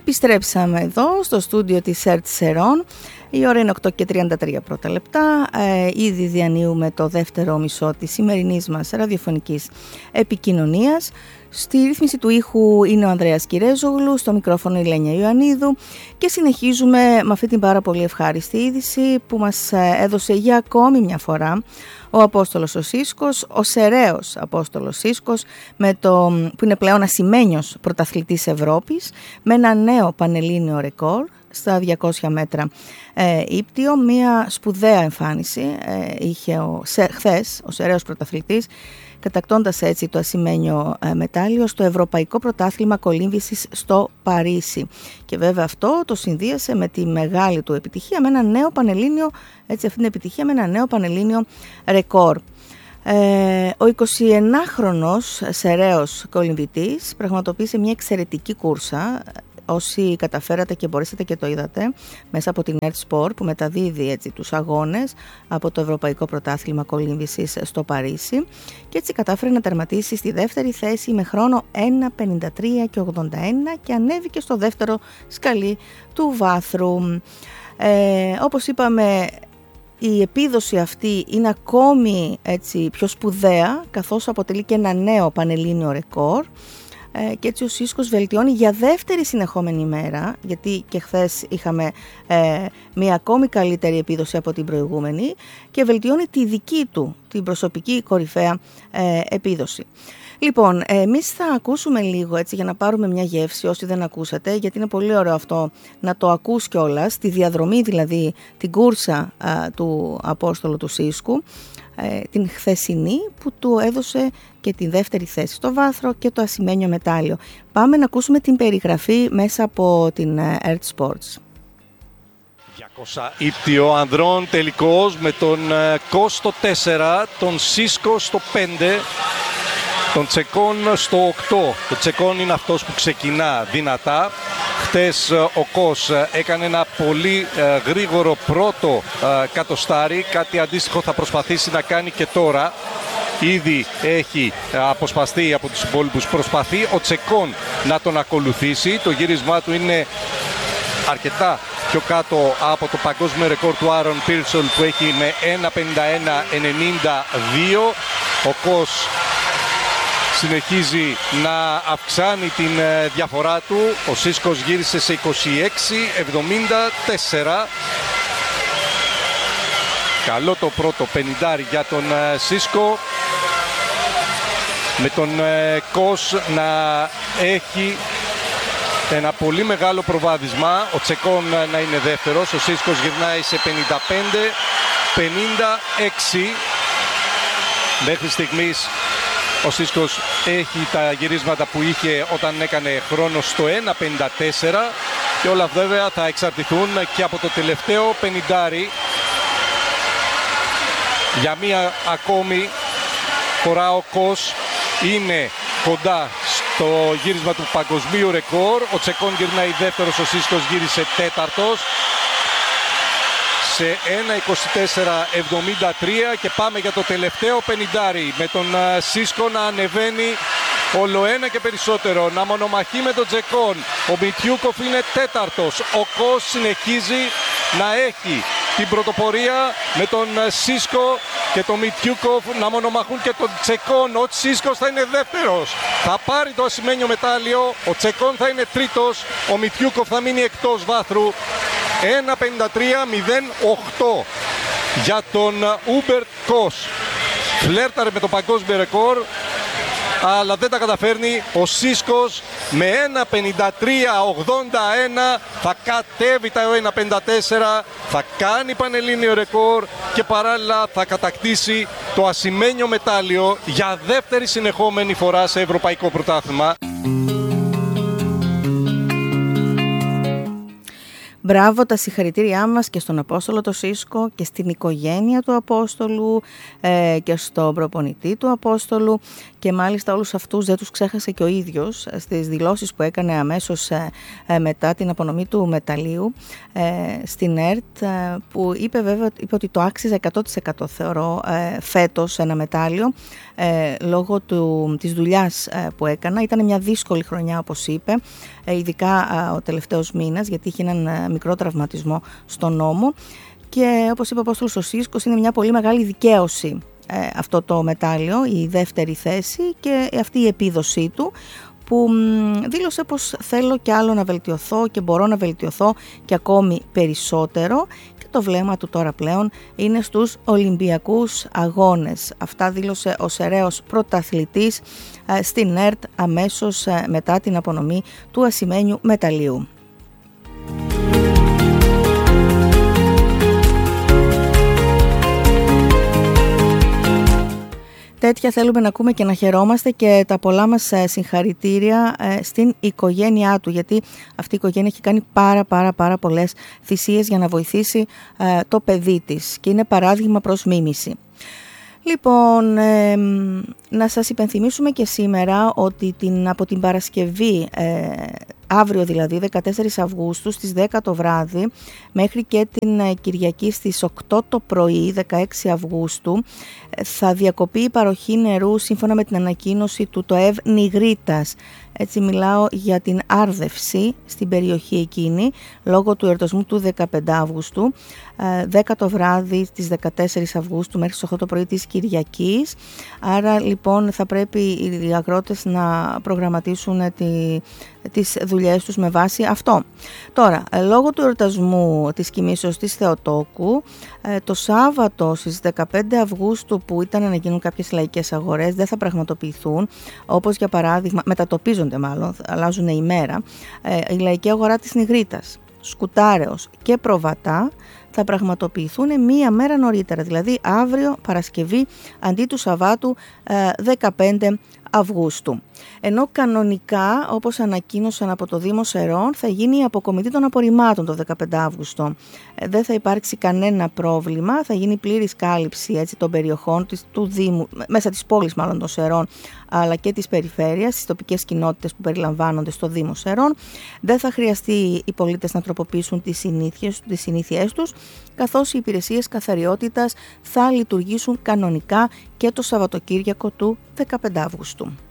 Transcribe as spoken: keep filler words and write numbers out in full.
Επιστρέψαμε εδώ στο στούντιο της ΕΡΤ Σερών. Η ώρα είναι οκτώ και τριάντα τρία πρώτα λεπτά. Ε, ήδη διανύουμε το δεύτερο μισό της σημερινής μας ραδιοφωνικής επικοινωνίας. Στη ρύθμιση του ήχου είναι ο Ανδρέας Κυρέζογλου, στο μικρόφωνο η Λένια Ιωαννίδου και συνεχίζουμε με αυτή την πάρα πολύ ευχάριστη είδηση που μας έδωσε για ακόμη μια φορά ο Απόστολος ο Σίσκος, ο σεραίος Απόστολος Σίσκος, με το, που είναι πλέον ασημένιος πρωταθλητής Ευρώπης, με ένα νέο πανελλήνιο ρεκόρ στα διακόσια μέτρα ε, ύπτιο. Μια σπουδαία εμφάνιση ε, είχε ο, σε, χθες ο σεραίος πρωταθλητής, κατακτώντας έτσι το ασημένιο ε, μετάλλιο στο Ευρωπαϊκό Πρωτάθλημα Κολύμβησης στο Παρίσι. Και βέβαια αυτό το συνδύασε με τη μεγάλη του επιτυχία, με ένα νέο πανελλήνιο, έτσι αυτή την επιτυχία με ένα νέο πανελλήνιο ρεκόρ. Ε, ο εικοσιενάχρονος σεραίος κολυμβητής πραγματοποίησε μια εξαιρετική κούρσα. Όσοι καταφέρατε και μπορέσατε και το είδατε μέσα από την ΕΡΤ Sport που μεταδίδει έτσι τους αγώνες από το Ευρωπαϊκό Πρωτάθλημα Κολύμβησης στο Παρίσι, και έτσι κατάφερε να τερματίσει στη δεύτερη θέση με χρόνο ένα πενήντα τρία και ογδόντα ένα και ανέβηκε στο δεύτερο σκαλί του βάθρου. Ε, όπως είπαμε, η επίδοση αυτή είναι ακόμη έτσι πιο σπουδαία, καθώς αποτελεί και ένα νέο πανελλήνιο ρεκόρ. Και έτσι ο Σίσκος βελτιώνει για δεύτερη συνεχόμενη ημέρα, γιατί και χθες είχαμε ε, μια ακόμη καλύτερη επίδοση από την προηγούμενη, και βελτιώνει τη δική του, την προσωπική κορυφαία ε, επίδοση. Λοιπόν, εμείς θα ακούσουμε λίγο έτσι για να πάρουμε μια γεύση όσοι δεν ακούσατε, γιατί είναι πολύ ωραίο αυτό να το ακούς κιόλας, τη διαδρομή δηλαδή, την κούρσα α, του Απόστολου του Σίσκου, ε, την χθεσινή που του έδωσε και τη δεύτερη θέση στο βάθρο και το ασημένιο μετάλλιο. Πάμε να ακούσουμε την περιγραφή μέσα από την ΕΡΤ Sports. διακόσια ύπτιο ανδρών τελικός με τον Κος στο τέσσερα, τον Σίσκο στο πέντε, τον Τσεκόν στο οκτώ. Το Τσεκόν είναι αυτός που ξεκινά δυνατά. Χτες ο Κος έκανε ένα πολύ ε, γρήγορο πρώτο ε, κατοστάρι, κάτι αντίστοιχο θα προσπαθήσει να κάνει και τώρα. Ήδη έχει αποσπαστεί από τους υπόλοιπους, προσπαθεί ο Τσεκόν να τον ακολουθήσει. Το γύρισμά του είναι αρκετά πιο κάτω από το παγκόσμιο ρεκόρ του Άρον Πίρσολ που έχει με ένα πενήντα ένα ενενήντα δύο. Ο Κος συνεχίζει να αυξάνει την διαφορά του. Ο Σίσκος γύρισε σε είκοσι έξι εβδομήντα τέσσερα. Καλό το πρώτο πενηντάρι για τον Σίσκο, με τον Κος να έχει ένα πολύ μεγάλο προβάδισμα. Ο Τσεκόν να είναι δεύτερος. Ο Σίσκος γυρνάει σε πενήντα πέντε πενήντα έξι. Μέχρι στιγμής ο Σίσκος έχει τα γυρίσματα που είχε όταν έκανε χρόνο στο ένα πενήντα τέσσερα, και όλα βέβαια θα εξαρτηθούν και από το τελευταίο πενηντάρι. Για μία ακόμη φορά ο Κος είναι κοντά στο γύρισμα του παγκοσμίου ρεκόρ. Ο Τσεκόν γυρνάει δεύτερος, ο Σίσκος γύρισε τέταρτος σε ένα είκοσι τέσσερα εβδομήντα τρία, και πάμε για το τελευταίο πενηντάρι με τον Σίσκο να ανεβαίνει όλο ένα και περισσότερο, να μονομαχεί με τον Τσεκόν. Ο Μιτιούκοφ είναι τέταρτος. Ο Κος συνεχίζει να έχει την πρωτοπορία με τον Σίσκο και τον Μιτιούκοφ να μονομαχούν και τον Τσεκόν. Ο Σίσκος θα είναι δεύτερος, θα πάρει το ασημένιο μετάλλιο. Ο Τσεκόν θα είναι τρίτος, ο Μιτιούκοφ θα μείνει εκτός βάθρου. ένα πενήντα τρία μηδέν οκτώ για τον Ούμπερτ Κος. Φλέρταρε με το παγκόσμιο ρεκόρ, αλλά δεν τα καταφέρνει. Ο Σίσκος με ένα πενήντα τρία ογδόντα ένα θα κατέβει τα ένα πενήντα τέσσερα, θα κάνει πανελλήνιο ρεκόρ και παράλληλα θα κατακτήσει το ασημένιο μετάλλιο για δεύτερη συνεχόμενη φορά σε ευρωπαϊκό πρωτάθλημα. Μπράβο, τα συγχαρητήριά μας και στον Απόστολο το Σίσκο και στην οικογένεια του Απόστολου ε, και στον προπονητή του Απόστολου και μάλιστα όλους αυτούς δεν τους ξέχασε και ο ίδιος στις δηλώσεις που έκανε αμέσως μετά την απονομή του μεταλλίου στην ΕΡΤ, που είπε βέβαια είπε ότι το άξιζε εκατό τοις εκατό θεωρώ φέτος ένα μετάλλιο λόγω του, της δουλειάς που έκανα. Ήταν μια δύσκολη χρονιά, όπως είπε, ειδικά ο τελευταίος μήνας, γιατί είχε έναν μικρό τραυματισμό στον ώμο, και όπως είπε ο Απόστολος ο Σίσκος, είναι μια πολύ μεγάλη δικαίωση ε, αυτό το μετάλλιο, η δεύτερη θέση και αυτή η επίδοσή του, που δήλωσε πως θέλω κι άλλο να βελτιωθώ και μπορώ να βελτιωθώ και ακόμη περισσότερο, και το βλέμμα του τώρα πλέον είναι στους Ολυμπιακούς Αγώνες. Αυτά δήλωσε ο σεραίος πρωταθλητής ε, στην ΕΡΤ αμέσως ε, μετά την απονομή του ασημένιου μεταλλίου. Τέτοια θέλουμε να ακούμε και να χαιρόμαστε, και τα πολλά μας συγχαρητήρια στην οικογένειά του, γιατί αυτή η οικογένεια έχει κάνει πάρα πάρα πάρα πολλές θυσίες για να βοηθήσει το παιδί της και είναι παράδειγμα προς μίμηση. Λοιπόν, ε, να σας υπενθυμίσουμε και σήμερα ότι την, από την Παρασκευή, ε, αύριο δηλαδή δεκατέσσερις Αυγούστου στις δέκα το βράδυ μέχρι και την Κυριακή στις οκτώ το πρωί δεκαέξι Αυγούστου θα διακοπεί η παροχή νερού σύμφωνα με την ανακοίνωση του ΤΟΕΒ Νιγρίτας. Έτσι μιλάω για την άρδευση στην περιοχή εκείνη λόγω του εορτασμού του δεκαπέντε Αυγούστου, δέκα το βράδυ της δεκατέσσερις Αυγούστου μέχρι τις οκτώ το πρωί της Κυριακής. Άρα λοιπόν θα πρέπει οι αγρότες να προγραμματίσουν τη, τις δουλειές τους με βάση αυτό. Τώρα, λόγω του εορτασμού της κοιμήσεως της Θεοτόκου, το Σάββατο στις δεκαπέντε Αυγούστου που ήταν να γίνουν κάποιες λαϊκές αγορές δεν θα πραγματοποιηθούν, όπως για παράδειγμα, μετατοπίζονται μάλλον, αλλάζουν η μέρα, η λαϊκή αγορά της Νιγρίτας, Σκουτάρεως και Προβατά θα πραγματοποιηθούν μία μέρα νωρίτερα, δηλαδή αύριο Παρασκευή αντί του Σαββάτου δεκαπέντε Αυγούστου. Ενώ κανονικά, όπως ανακοίνωσαν από το Δήμο Σερών, θα γίνει η αποκομιδή των απορριμμάτων το δεκαπέντε Αυγούστου. Ε, δεν θα υπάρξει κανένα πρόβλημα, θα γίνει πλήρης κάλυψη έτσι, των περιοχών της, του Δήμου, μέσα της πόλης μάλλον των Σερών, αλλά και της περιφέρειας, στις τοπικές κοινότητες που περιλαμβάνονται στο Δήμο Σερών. Δεν θα χρειαστεί οι πολίτες να τροποποιήσουν τις συνήθειες, τις συνήθειές τους, καθώς οι υπηρεσίες καθαριότητας θα λειτουργήσουν κανονικά και το Σαββατοκύριακο του δεκαπέντε Αυγούστου.